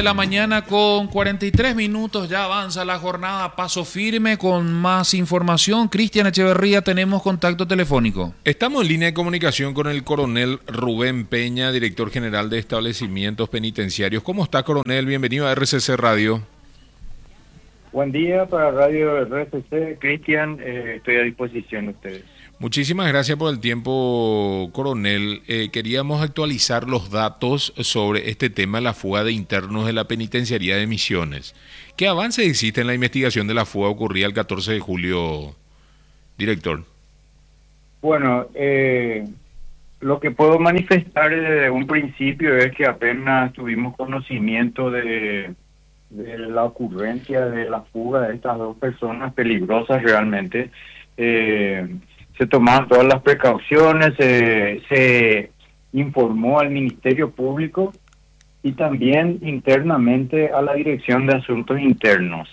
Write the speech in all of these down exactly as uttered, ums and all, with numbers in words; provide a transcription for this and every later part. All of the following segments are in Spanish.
de la mañana con cuarenta y tres minutos, ya avanza la jornada, paso firme con más información. Cristian Echeverría, tenemos contacto telefónico. Estamos en línea de comunicación con el coronel Rubén Peña, director general de establecimientos penitenciarios. ¿Cómo está, coronel? Bienvenido a R C C Radio. Buen día para Radio R C C, Cristian, eh, estoy a disposición de ustedes. Muchísimas gracias por el tiempo, coronel. Eh, queríamos actualizar los datos sobre este tema de la fuga de internos de la Penitenciaría de Misiones. ¿Qué avance existe en la investigación de la fuga ocurrida el catorce de julio, director? Bueno, eh, lo que puedo manifestar desde un principio es que apenas tuvimos conocimiento de, de la ocurrencia de la fuga de estas dos personas peligrosas realmente. Eh, Se tomaron todas las precauciones, eh, se informó al Ministerio Público y también internamente a la Dirección de Asuntos Internos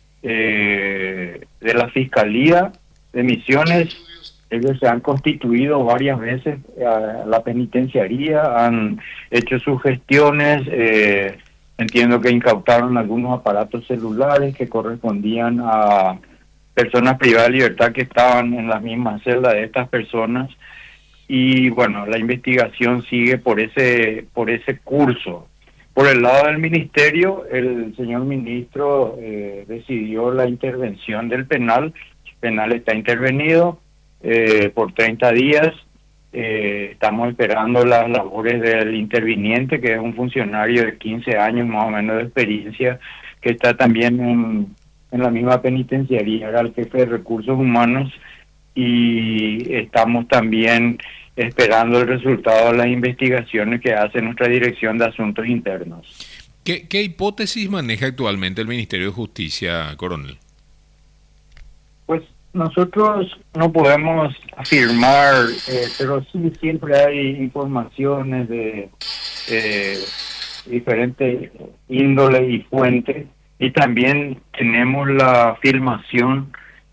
eh, de la Fiscalía de Misiones. Ellos se han constituido varias veces a la penitenciaría, han hecho sus gestiones, eh, entiendo que incautaron algunos aparatos celulares que correspondían a personas privadas de libertad que estaban en la misma celda de estas personas, y bueno, la investigación sigue por ese por ese curso. Por el lado del ministerio, el señor ministro eh, decidió la intervención del penal. El penal está intervenido eh, por treinta días. Eh, estamos esperando las labores del interviniente, que es un funcionario de quince años más o menos de experiencia, que está también en en la misma penitenciaría, era el jefe de recursos humanos, y estamos también esperando el resultado de las investigaciones que hace nuestra Dirección de Asuntos Internos. ¿Qué, qué hipótesis maneja actualmente el Ministerio de Justicia, coronel? Pues nosotros no podemos afirmar, eh, pero sí siempre hay informaciones de eh, diferentes índole y fuentes. Y también tenemos la filmación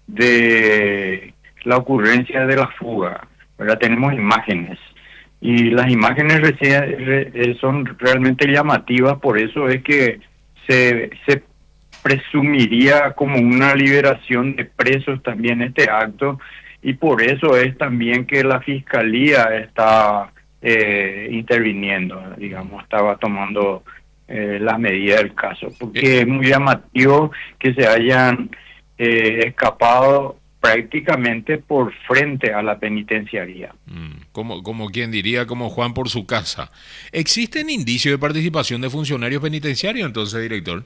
de la ocurrencia de la fuga, ¿verdad? Tenemos imágenes. Y las imágenes reci- son realmente llamativas, por eso es que se, se presumiría como una liberación de presos también este acto, y por eso es también que la Fiscalía está eh, interviniendo, digamos, estaba tomando Eh, las medidas del caso, porque es muy llamativo que se hayan eh, escapado prácticamente por frente a la penitenciaría. Mm, como, como quien diría, como Juan por su casa. ¿Existen indicios de participación de funcionarios penitenciarios entonces, director?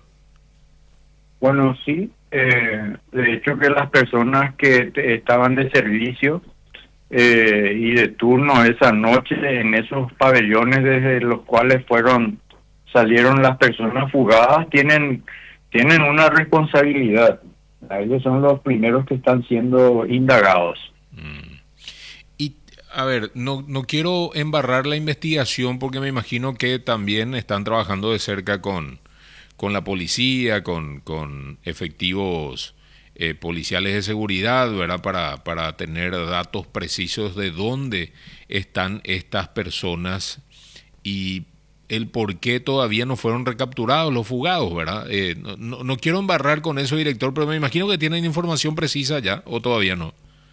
Bueno, sí, eh, de hecho que las personas que te, estaban de servicio eh, y de turno esa noche en esos pabellones desde los cuales fueron salieron las personas fugadas, tienen tienen una responsabilidad. Ellos son los primeros que están siendo indagados. Mm. Y, a ver, no, no quiero embarrar la investigación porque me imagino que también están trabajando de cerca con, con la policía, con, con efectivos eh, policiales de seguridad, ¿verdad? Para, para tener datos precisos de dónde están estas personas y el por qué todavía no fueron recapturados los fugados, ¿verdad? Eh, no, no, no quiero embarrar con eso, director, pero me imagino que tienen información precisa ya, o todavía no.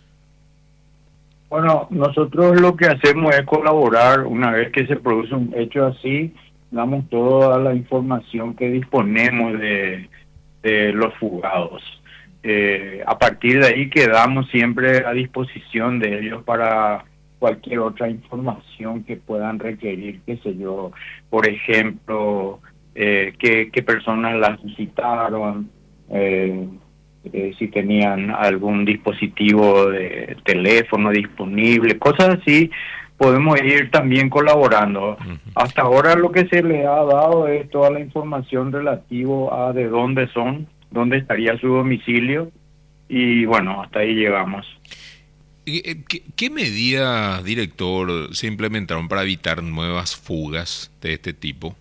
Bueno, nosotros lo que hacemos es colaborar. Una vez que se produce un hecho así, damos toda la información que disponemos de, de los fugados. Eh, a partir de ahí quedamos siempre a disposición de ellos para cualquier otra información que puedan requerir, qué sé yo, por ejemplo, eh, qué, qué personas las visitaron, eh, eh, si tenían algún dispositivo de teléfono disponible, cosas así, podemos ir también colaborando. Uh-huh. Hasta ahora lo que se les ha dado es toda la información relativo a de dónde son, dónde estaría su domicilio, y bueno, hasta ahí llegamos. ¿Qué, qué medidas, director, se implementaron para evitar nuevas fugas de este tipo?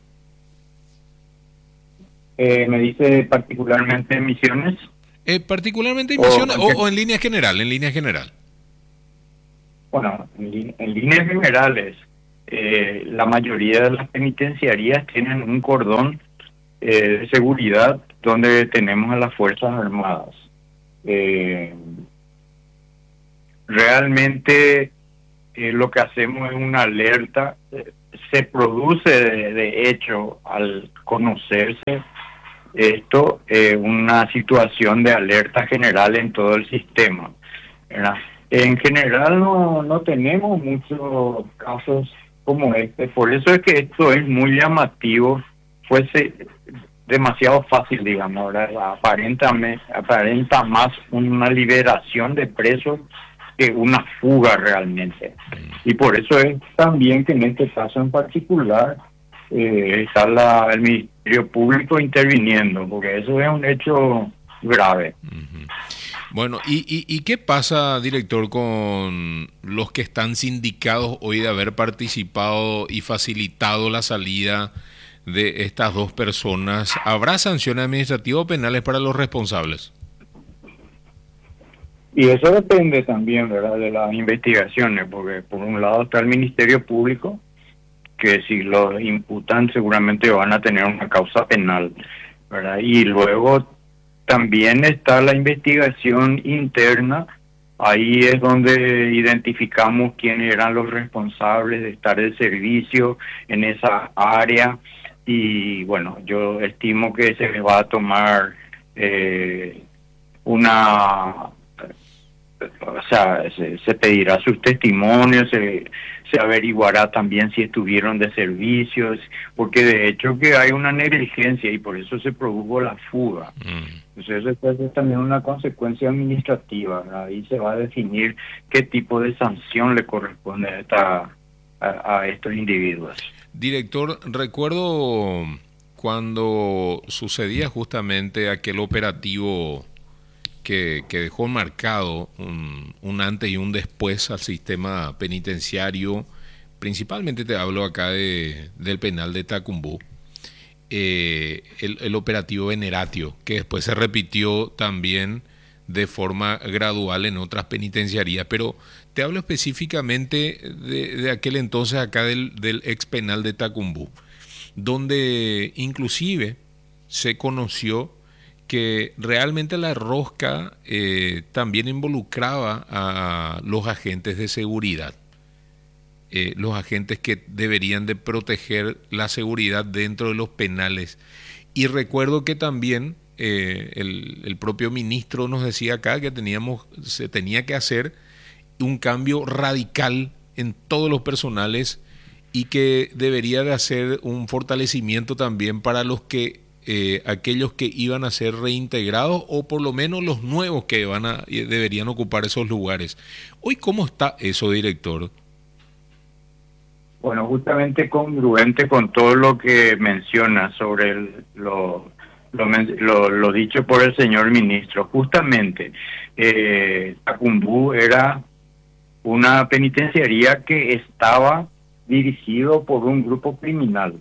Eh, ¿Me dice particularmente en Misiones? Eh, particularmente en Misiones o, o, o en línea general, en línea general. Bueno, en, en líneas generales, eh, la mayoría de las penitenciarías tienen un cordón eh, de seguridad donde tenemos a las Fuerzas Armadas. Eh, realmente eh, lo que hacemos es una alerta. Eh, se produce de, de hecho al conocerse esto eh, una situación de alerta general en todo el sistema, ¿verdad? En general no, no tenemos muchos casos como este, por eso es que esto es muy llamativo, fuese demasiado fácil, digamos, ¿verdad? Aparenta, aparenta más una liberación de presos que una fuga realmente. Y por eso es también que en este caso en particular eh, está la, el Ministerio Público interviniendo, porque eso es un hecho grave. Uh-huh. Bueno, ¿y, y, ¿y qué pasa, director, con los que están sindicados hoy de haber participado y facilitado la salida de estas dos personas? ¿Habrá sanciones administrativas o penales para los responsables? Y eso depende también, ¿verdad?, de las investigaciones, porque por un lado está el Ministerio Público, que si los imputan seguramente van a tener una causa penal, ¿verdad? Y luego también está la investigación interna, ahí es donde identificamos quiénes eran los responsables de estar de servicio en esa área, y bueno, yo estimo que se les va a tomar eh, una... O sea, se, se pedirá sus testimonios, se, se averiguará también si estuvieron de servicios, porque de hecho que hay una negligencia y por eso se produjo la fuga. Mm. Entonces eso es también una consecuencia administrativa, ¿verdad? Ahí se va a definir qué tipo de sanción le corresponde a, esta, a, a estos individuos. Director, recuerdo cuando sucedía justamente aquel operativo Que, que dejó marcado un, un antes y un después al sistema penitenciario, principalmente te hablo acá de, del penal de Tacumbú, eh, el, el operativo Veneratio, que después se repitió también de forma gradual en otras penitenciarías, pero te hablo específicamente de, de aquel entonces acá del, del ex penal de Tacumbú, donde inclusive se conoció que realmente la rosca eh, también involucraba a los agentes de seguridad, eh, los agentes que deberían de proteger la seguridad dentro de los penales. Y recuerdo que también eh, el, el propio ministro nos decía acá que teníamos, se tenía que hacer un cambio radical en todos los personales y que debería de hacer un fortalecimiento también para los que Eh, aquellos que iban a ser reintegrados o por lo menos los nuevos que van a deberían ocupar esos lugares. Hoy, ¿cómo está eso, director? Bueno, justamente congruente con todo lo que menciona sobre el, lo, lo, lo, lo dicho por el señor ministro. Justamente, eh, Tacumbú era una penitenciaría que estaba dirigido por un grupo criminal.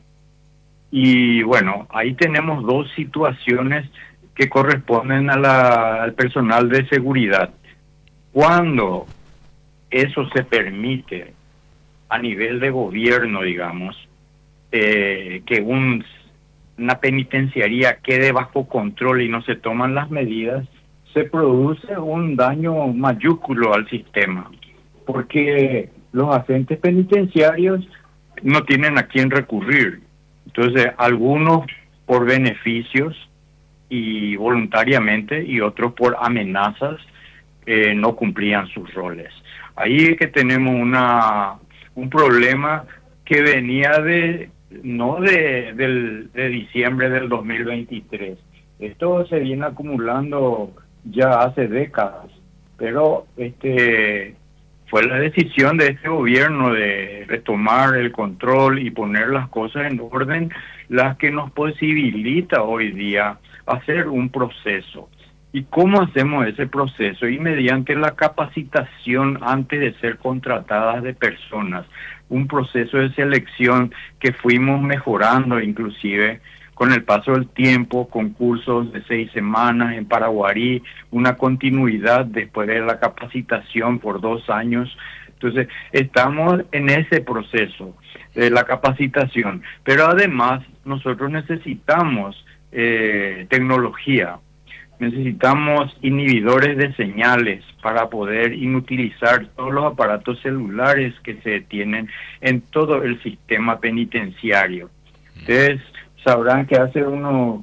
Y bueno, ahí tenemos dos situaciones que corresponden a la, al personal de seguridad. Cuando eso se permite a nivel de gobierno, digamos, eh, que un, una penitenciaría quede bajo control y no se toman las medidas, se produce un daño mayúsculo al sistema, porque los agentes penitenciarios no tienen a quién recurrir. Entonces, algunos por beneficios y voluntariamente y otros por amenazas eh, no cumplían sus roles. Ahí es que tenemos una un problema que venía de no de, del, de diciembre del dos mil veintitrés. Esto se viene acumulando ya hace décadas, pero este fue la decisión de este gobierno de retomar el control y poner las cosas en orden, las que nos posibilita hoy día hacer un proceso. ¿Y cómo hacemos ese proceso? Y mediante la capacitación antes de ser contratadas de personas, un proceso de selección que fuimos mejorando inclusive con el paso del tiempo, con cursos de seis semanas en Paraguarí, una continuidad después de la capacitación por dos años, Entonces, estamos en ese proceso de la capacitación, pero además nosotros necesitamos eh, tecnología, necesitamos inhibidores de señales para poder inutilizar todos los aparatos celulares que se tienen en todo el sistema penitenciario. Ustedes sabrán que hace unos